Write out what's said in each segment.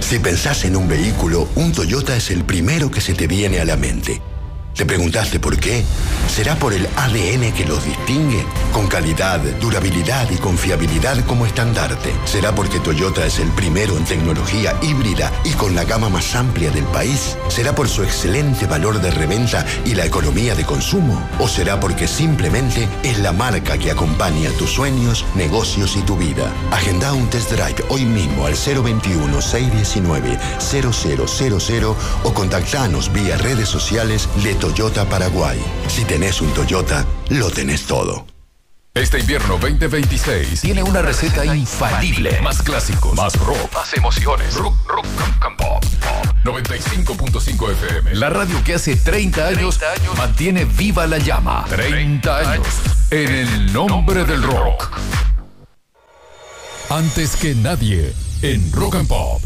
Si pensás en un vehículo, un Toyota es el primero que se te viene a la mente. ¿Te preguntaste por qué? ¿Será por el ADN que los distingue? Con calidad, durabilidad y confiabilidad como estandarte. ¿Será porque Toyota es el primero en tecnología híbrida y con la gama más amplia del país? ¿Será por su excelente valor de reventa y la economía de consumo? ¿O será porque simplemente es la marca que acompaña tus sueños, negocios y tu vida? Agenda un test drive hoy mismo al 021-619-0000 o contactanos vía redes sociales de Toyota Paraguay. Si tenés un Toyota, lo tenés todo. Este invierno 2026 tiene una receta infalible. Más clásicos, más rock, más emociones. Rock and pop. 95.5 FM. La radio que hace 30 años mantiene viva la llama. 30 años en el nombre del rock. Antes que nadie en Rock and Pop.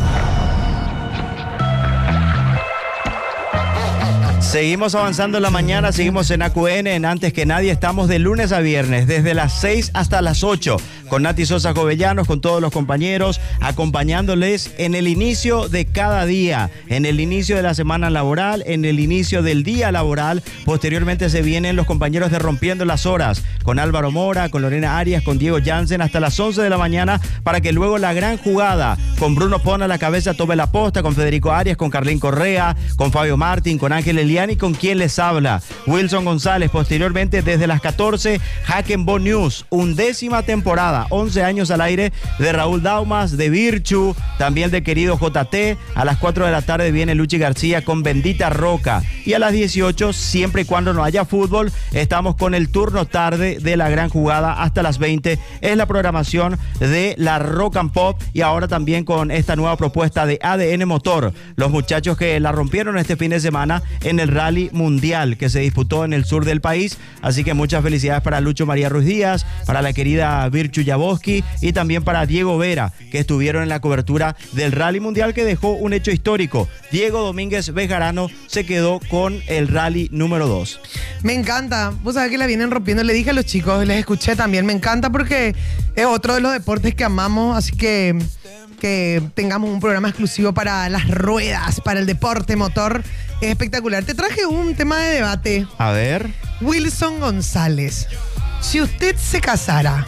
Seguimos avanzando en la mañana, seguimos en AQN, en Antes que Nadie. Estamos de lunes a viernes, desde las 6 hasta las 8, con Nati Sosa Jovellanos, con todos los compañeros, acompañándoles en el inicio de cada día, en el inicio de la semana laboral, en el inicio del día laboral. Posteriormente se vienen los compañeros de Rompiendo las Horas, con Álvaro Mora, con Lorena Arias, con Diego Jansen, hasta las 11 de la mañana, para que luego la gran jugada, con Bruno Pon a la cabeza, tome la posta, con Federico Arias, con Carlín Correa, con Fabio Martín, con Ángel Eliani, y con quien les habla, Wilson González. Posteriormente, desde las 14, Hackenbo News, 11ª temporada, 11 años al aire, de Raúl Daumas, de Virchu, también del querido JT. A las 4 de la tarde viene Luchi García con Bendita Roca. Y a las 18, siempre y cuando no haya fútbol, estamos con el turno tarde de la gran jugada hasta las 20. Es la programación de la Rock and Pop, y ahora también con esta nueva propuesta de ADN Motor, los muchachos que la rompieron este fin de semana en el Rally Mundial que se disputó en el sur del país. Así que muchas felicidades para Lucho María Ruiz Díaz, para la querida Virchu Jaboski y también para Diego Vera, que estuvieron en la cobertura del Rally Mundial, que dejó un hecho histórico. Diego Domínguez Bejarano se quedó con el Rally número 2. Me encanta, vos sabés que la vienen rompiendo, le dije a los chicos, les escuché también, me encanta porque es otro de los deportes que amamos, así que tengamos un programa exclusivo para las ruedas, para el deporte motor, es espectacular. Te traje un tema de debate. A ver. Wilson González, si usted se casara,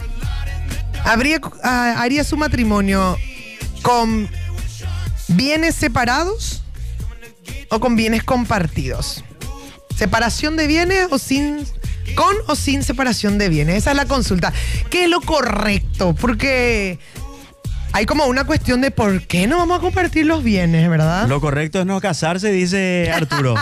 ¿haría su matrimonio con bienes separados o con bienes compartidos? ¿Separación de bienes o sin... con o sin separación de bienes? Esa es la consulta. ¿Qué es lo correcto? Porque hay como una cuestión de por qué no vamos a compartir los bienes, ¿verdad? Lo correcto es no casarse, dice Arturo.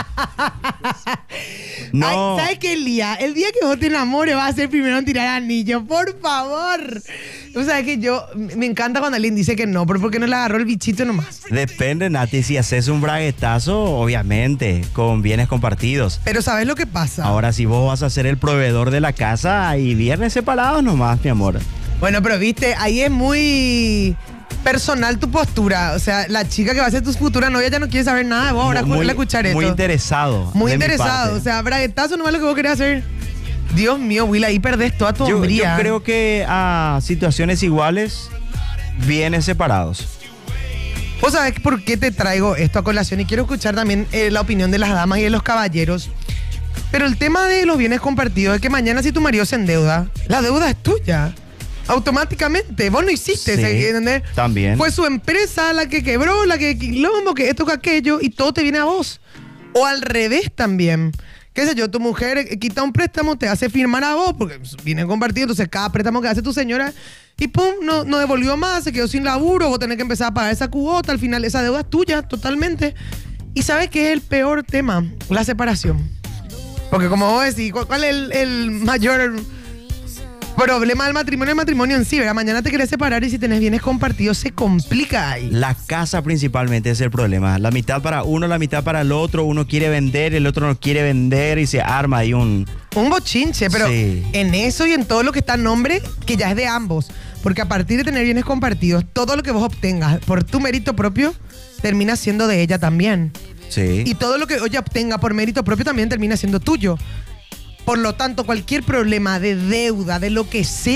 No. Ay, ¿sabes qué, Lía? El día que vos te enamores vas a ser primero en tirar anillo, por favor. O sea, que yo me encanta cuando alguien dice que no, pero ¿por qué no le agarró el bichito nomás? Depende, Nati, si haces un braguetazo, obviamente, con bienes compartidos. Pero ¿sabes lo que pasa? Ahora, si vos vas a ser el proveedor de la casa, y bienes separados nomás, mi amor. Bueno, pero viste, ahí es muy personal tu postura. O sea, la chica que va a ser tu futura novia ya no quiere saber nada de vos. Ahora le escuchar esto. Muy interesado. Muy interesado. O sea, braguetazo no es lo que vos querés hacer. Dios mío, Will, ahí perdés toda tu hombría. Yo creo que a situaciones iguales, bienes separados. ¿Vos sabés por qué te traigo esto a colación? Y quiero escuchar también la opinión de las damas y de los caballeros. Pero el tema de los bienes compartidos es que mañana, si tu marido se endeuda, la deuda es tuya. Automáticamente. Vos no hiciste, sí, ¿entendés? También. Fue su empresa la que quebró, la que quilombo, que esto, que aquello, y todo te viene a vos. O al revés también. Qué sé yo, tu mujer quita un préstamo, te hace firmar a vos, porque viene compartido, entonces cada préstamo que hace tu señora, y pum, no devolvió más, se quedó sin laburo, vos tenés que empezar a pagar esa cuota, al final esa deuda es tuya totalmente. Y ¿sabes qué es el peor tema? La separación. Porque como vos decís, ¿cuál es el mayor problema del matrimonio? El matrimonio en sí, ¿verdad? Mañana te querés separar y si tenés bienes compartidos se complica ahí. La casa principalmente es el problema. La mitad para uno, la mitad para el otro. Uno quiere vender, el otro no quiere vender y se arma ahí un bochinche, pero sí, en eso y en todo lo que está en nombre, que ya es de ambos. Porque a partir de tener bienes compartidos, todo lo que vos obtengas por tu mérito propio, termina siendo de ella también. Sí. Y todo lo que ella obtenga por mérito propio también termina siendo tuyo. Por lo tanto, cualquier problema de deuda, de lo que sea,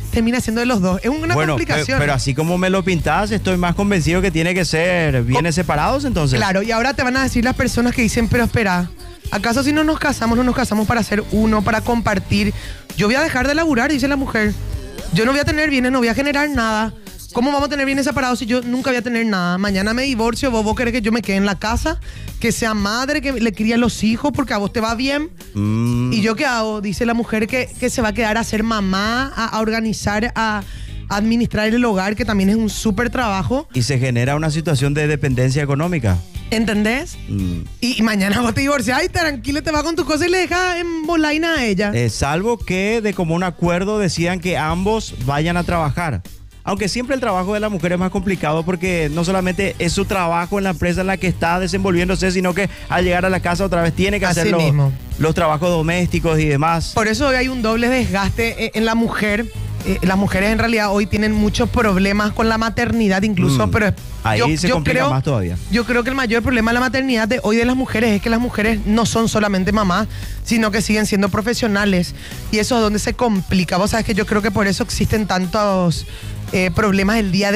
termina siendo de los dos. Es una complicación. Pero así como me lo pintás, estoy más convencido que tiene que ser bienes separados entonces. Claro, y ahora te van a decir las personas que dicen, pero espera, ¿acaso si no nos casamos para ser uno, para compartir? Yo voy a dejar de laburar, dice la mujer. Yo no voy a tener bienes, no voy a generar nada. ¿Cómo vamos a tener bienes separados si yo nunca voy a tener nada? Mañana me divorcio, vos querés que yo me quede en la casa, que sea madre, que le críe a los hijos porque a vos te va bien. ¿Y yo qué hago? Dice la mujer que se va a quedar a ser mamá, a organizar, a administrar el hogar, que también es un súper trabajo. Y se genera una situación de dependencia económica. ¿Entendés? Y mañana vos te divorciás y tranquilo te vas con tu cosa y le dejas en bolaina a ella. Salvo que de común acuerdo decían que ambos vayan a trabajar. Aunque siempre el trabajo de la mujer es más complicado porque no solamente es su trabajo en la empresa en la que está desenvolviéndose, sino que al llegar a la casa otra vez tiene que hacer los trabajos domésticos y demás. Por eso hoy hay un doble desgaste en la mujer. Las mujeres en realidad hoy tienen muchos problemas con la maternidad incluso, pero ahí se complica más todavía. Yo creo que el mayor problema de la maternidad de hoy de las mujeres es que las mujeres no son solamente mamás, sino que siguen siendo profesionales. Y eso es donde se complica. Vos sabés que yo creo que por eso existen tantos problemas el día de